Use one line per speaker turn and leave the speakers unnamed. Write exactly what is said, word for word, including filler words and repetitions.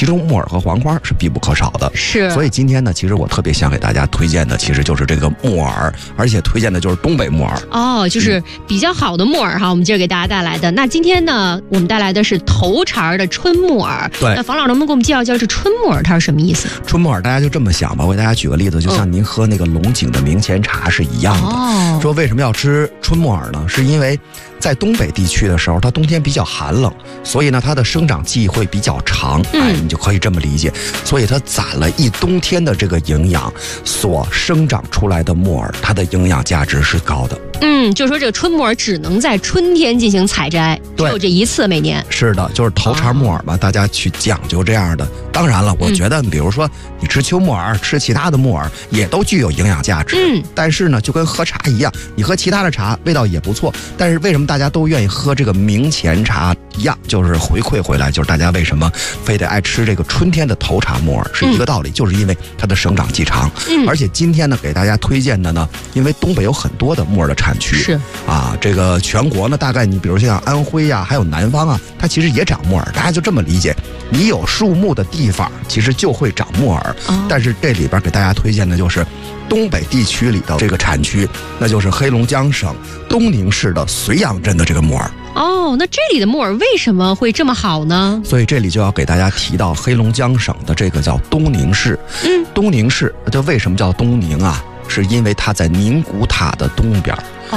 中木耳和黄花是必不可少的。
是，
所以今天呢，其实我特别想给大家推荐的，其实就是这个木耳，而且推荐的就是东北木耳。
哦，就是比较好的木耳哈，我们今儿给大家带来的。那今天呢，我们带来的是头茬的春木耳。
对，
那房老师能不能给我们介绍介绍这春木耳它是什么意思？
春木耳大家就这么想吧，我给大家举个例子，就像您喝那个龙井的明前茶是一样的。
哦，
说为什么要吃春木耳呢？是因为在东北地区的时候，它冬天比较寒冷，所以呢，它的生长季会比较长。
嗯、
哎，你就可以这么理解。所以它攒了一冬天的这个营养，所生长出来的木耳，它的营养价值是高的。
嗯，就说这个春木耳只能在春天进行采摘，只有这一次每年。
是的，就是头茬木耳嘛，哦、大家去讲究这样的。当然了，我觉得，比如说你吃秋木耳，吃其他的木耳，也都具有营养价值。
嗯，
但是呢，就跟喝茶一样，你喝其他的茶味道也不错，但是为什么大家都愿意喝这个明前茶一样？就是回馈回来，就是大家为什么非得爱吃这个春天的头茬木耳，是一个道理，嗯、就是因为它的生长季长。
嗯，
而且今天呢，给大家推荐的呢，因为东北有很多的木耳的产区，
是
啊，这个全国呢，大概你比如像安徽呀、啊，还有南方啊，它其实也长木耳，大家就这么理解，你有树木的地方，其实就会长木耳。
哦、
但是这里边给大家推荐的就是东北地区里的这个产区，那就是黑龙江省东宁市的绥阳镇的这个木耳。
哦，那这里的木耳为什么会这么好呢？
所以这里就要给大家提到黑龙江省的这个叫东宁市。
嗯，
东宁市，这为什么叫东宁啊？是因为它在宁古塔的东边。